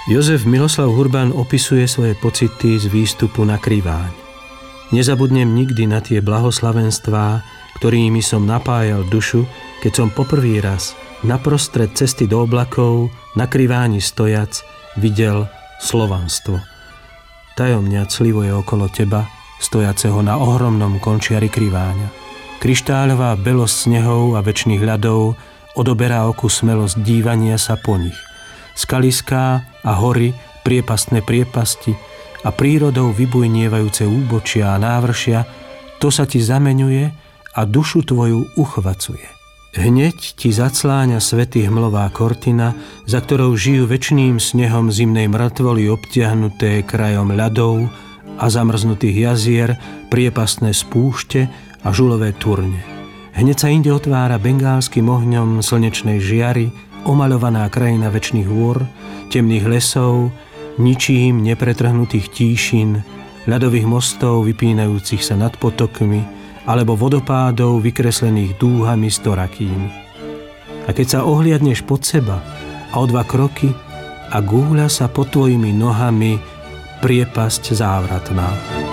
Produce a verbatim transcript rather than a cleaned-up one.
Jozef Miloslav Hurban opisuje svoje pocity z výstupu na Kriváň. Nezabudnem nikdy na tie blahoslavenstvá, ktorými som napájal dušu, keď som poprvý raz naprostred cesty do oblakov na Kriváni stojac videl slovanstvo. Tajomne clivo je okolo teba, stojaceho na ohromnom končiari Kriváňa. Kryštáľová belosť snehov a večných ľadov odoberá oku smelosť dívania sa po nich. Skaliská a hory, priepastné priepasti a prírodou vybujnievajúce úbočia a návršia, to sa ti zameňuje a dušu tvoju uchvacuje. Hneď ti zacláňa svätý hmlová kortina, za ktorou žijú večným snehom zimnej mŕtvoly obtiahnuté krajom ľadov a zamrznutých jazier, priepastné spúšte a žulové turne. Hneď sa inde otvára bengálskym ohňom slnečnej žiary omaľovaná krajina večných hôr, temných lesov, ničím nepretrhnutých tíšin, ľadových mostov vypínajúcich sa nad potokmi alebo vodopádov vykreslených dúhami storakými. A keď sa ohliadneš pod seba a o dva kroky a gúľa sa pod tvojimi nohami priepasť závratná.